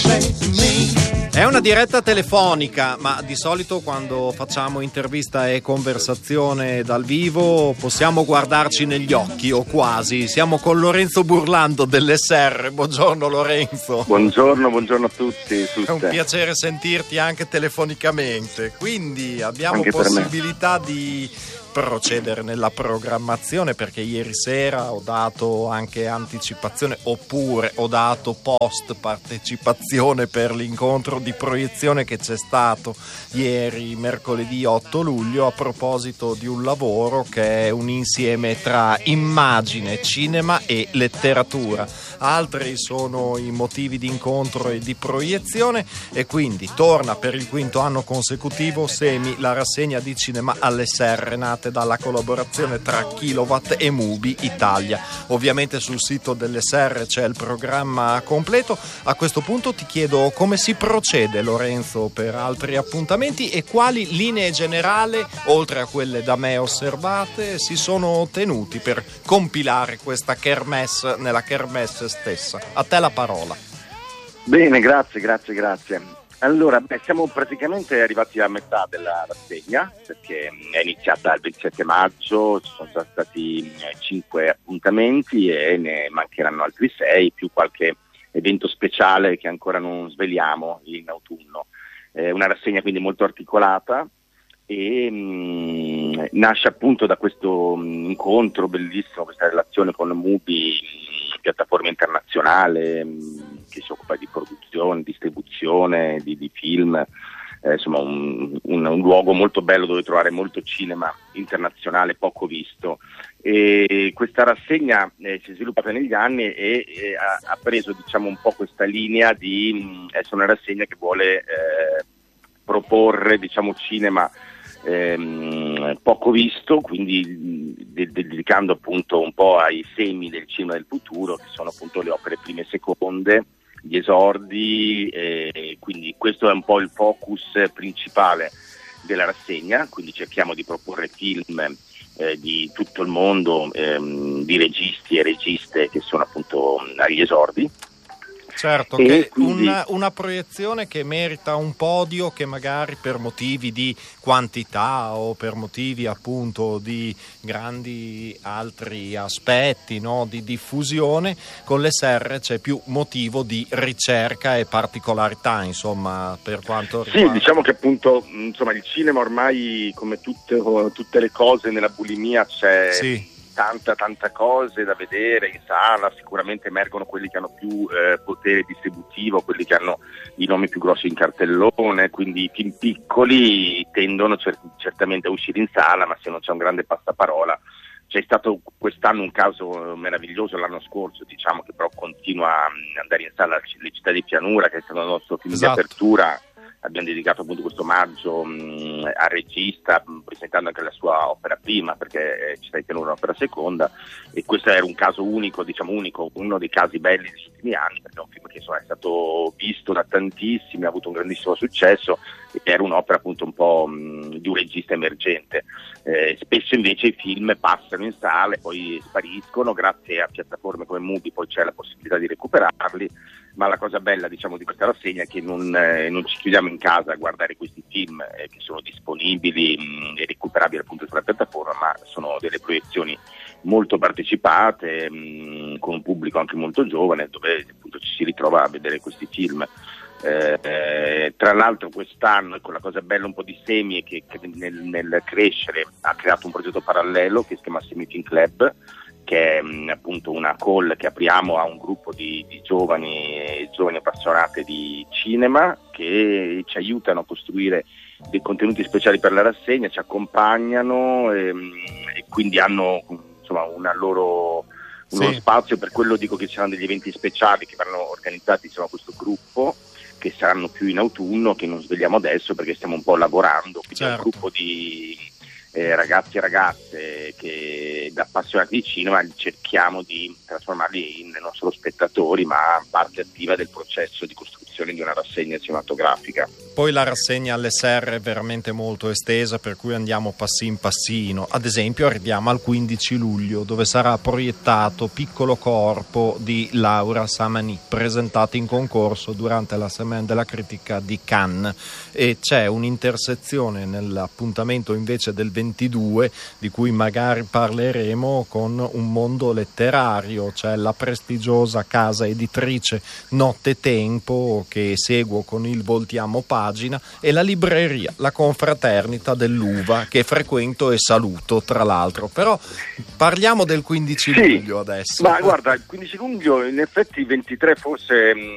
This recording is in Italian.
È una diretta telefonica, ma di solito quando facciamo intervista e conversazione dal vivo possiamo guardarci negli occhi, o quasi. Siamo con Lorenzo Burlando dell'SR. Buongiorno Lorenzo. Buongiorno a tutti. È un piacere sentirti anche telefonicamente. Quindi abbiamo anche possibilità di procedere nella programmazione, perché ieri sera ho dato anche anticipazione, oppure ho dato post partecipazione per l'incontro di proiezione che c'è stato ieri mercoledì 8 luglio a proposito di un lavoro che è un insieme tra immagine, cinema e letteratura. Altri sono i motivi di incontro e di proiezione, e quindi torna per il quinto anno consecutivo Semi, la rassegna di cinema all'SR, nata dalla collaborazione tra Kilowatt e Mubi Italia. Ovviamente sul sito dell'SR c'è il programma completo. A questo punto ti chiedo come si procede, Lorenzo, per altri appuntamenti e quali linee generali, oltre a quelle da me osservate, si sono tenuti per compilare questa kermesse nella kermesse stessa. A te la parola. Bene, grazie. Allora, siamo praticamente arrivati a metà della rassegna, perché è iniziata il 27 maggio, ci sono già stati 5 appuntamenti e ne mancheranno altri 6, più qualche evento speciale che ancora non sveliamo in autunno. Una rassegna quindi molto articolata e nasce appunto da questo incontro bellissimo, questa relazione con Mubi, piattaforma internazionale che si occupa di produzione, distribuzione di film, insomma un luogo molto bello dove trovare molto cinema internazionale poco visto. E questa rassegna si è sviluppata negli anni e ha preso, diciamo, un po' questa linea di essere una rassegna che vuole proporre, diciamo, cinema poco visto, quindi dedicando appunto un po' ai semi del cinema del futuro, che sono appunto le opere prime e seconde, gli esordi, quindi questo è un po' il focus principale della rassegna. Quindi cerchiamo di proporre film di tutto il mondo, di registi e registe che sono appunto agli esordi. Certo, che quindi una proiezione che merita un podio, che magari per motivi di quantità o per motivi appunto di grandi altri aspetti, no, di diffusione, con l'SR c'è più motivo di ricerca e particolarità, insomma, per quanto riguarda. Sì, diciamo che appunto, insomma, il cinema ormai, come tutte le cose nella bulimia, c'è... Sì. Tanta cose da vedere in sala. Sicuramente emergono quelli che hanno più potere distributivo, quelli che hanno i nomi più grossi in cartellone, quindi i film piccoli tendono certamente a uscire in sala, ma se non c'è un grande passaparola. C'è stato quest'anno un caso meraviglioso, l'anno scorso, diciamo, che però continua a andare in sala, Le città di pianura, che è stato il nostro film di apertura. Abbiamo dedicato appunto questo maggio al regista, presentando anche la sua opera prima, perché Città di pianura è un'opera seconda, e questo era un caso unico, uno dei casi belli degli ultimi anni, perché è un film che insomma è stato visto da tantissimi, ha avuto un grandissimo successo, e era un'opera appunto un po' di un regista emergente. Spesso invece i film passano in sala e poi spariscono. Grazie a piattaforme come Mubi poi c'è la possibilità di recuperarli, ma la cosa bella, diciamo, di questa rassegna è che non ci chiudiamo in casa a guardare questi film che sono disponibili e recuperabili appunto sulla piattaforma, ma sono delle proiezioni molto partecipate, con un pubblico anche molto giovane, dove appunto ci si ritrova a vedere questi film. Tra l'altro quest'anno, ecco, la cosa bella un po' di Semi è che nel crescere ha creato un progetto parallelo che si chiama Semi Film Club, che è appunto una call che apriamo a un gruppo di giovani appassionati di cinema che ci aiutano a costruire dei contenuti speciali per la rassegna, ci accompagnano e quindi hanno, insomma, uno spazio. Per quello dico che ci saranno degli eventi speciali che verranno organizzati insieme a questo gruppo, che saranno più in autunno, che non svegliamo adesso perché stiamo un po' lavorando. Quindi certo. È un gruppo di ragazzi e ragazze che da appassionati di cinema cerchiamo di trasformarli non solo spettatori, ma parte attiva del processo di costruzione di una rassegna cinematografica. Poi la rassegna alle serre è veramente molto estesa, per cui andiamo passin passino. Ad esempio arriviamo al 15 luglio, dove sarà proiettato Piccolo corpo di Laura Samani, presentato in concorso durante la Semaine della Critica di Cannes, e c'è un'intersezione nell'appuntamento invece del 22 di cui magari parleremo con un mondo letterario. C'è la prestigiosa casa editrice Nottetempo, che seguo con il Voltiamo Pagina, e la libreria La Confraternita dell'Uva, che frequento e saluto tra l'altro. Però parliamo del 15 luglio adesso. Ma guarda, il 15 luglio in effetti il 23 forse